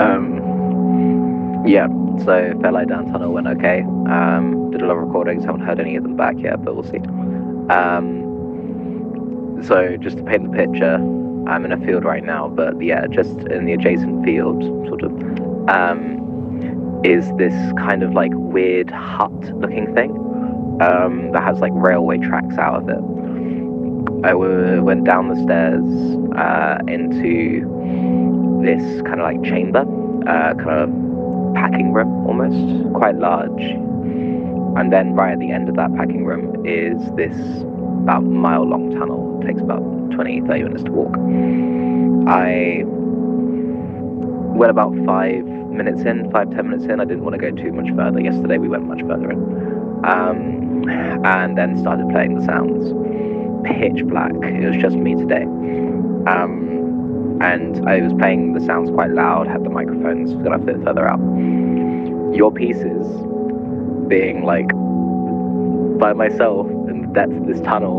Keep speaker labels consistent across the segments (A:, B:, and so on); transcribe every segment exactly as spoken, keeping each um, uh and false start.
A: Um, yeah, so Fairlight Down Tunnel went okay. Um, did a lot of recordings, haven't heard any of them back yet, but we'll see. Um, so just to paint the picture, I'm in a field right now, but yeah, just in the adjacent field, sort of, um, is this kind of like weird hut-looking thing um, that has like railway tracks out of it. I w- went down the stairs uh, into this kind of like chamber, uh, kind of packing room almost, quite large. And then right at the end of that packing room is this about mile long tunnel. It takes about twenty, thirty minutes to walk. I went about five minutes in, five, ten minutes in. I didn't want to go too much further. Yesterday we went much further in. Um, and then started playing the sounds. Pitch black. It was just me today. Um, and I was playing the sounds quite loud, had the microphones gonna fit further out. Your pieces being like by myself in the depths of this tunnel,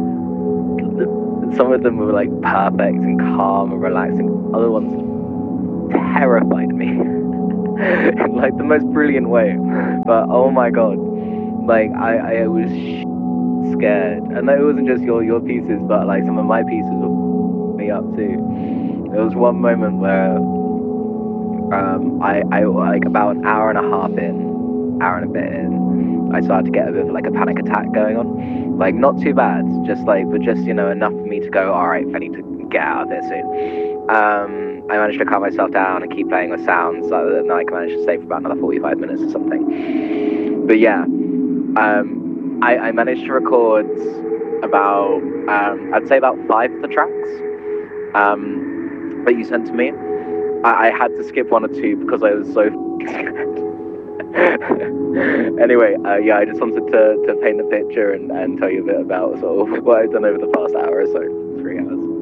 A: some of them were like perfect and calm and relaxing. Other ones terrified me in like the most brilliant way. But oh my god, like I, I was scared. And it wasn't just your your pieces, but like some of my pieces were me up too. There was one moment where um I, I like about an hour and a half in, hour and a bit in, I started to get a bit of like a panic attack going on. Like not too bad, just like but just, you know, enough for me to go, alright, I need to get out of here soon. Um I managed to calm myself down and keep playing with sounds, so that I managed to stay for about another forty-five minutes or something. But yeah, um I, I managed to record about um I'd say about five of the tracks um that you sent to me. I, I had to skip one or two because I was so scared. Anyway, uh, yeah, I just wanted to, to paint the picture and, and tell you a bit about sort of what I've done over the past hour or so, three hours.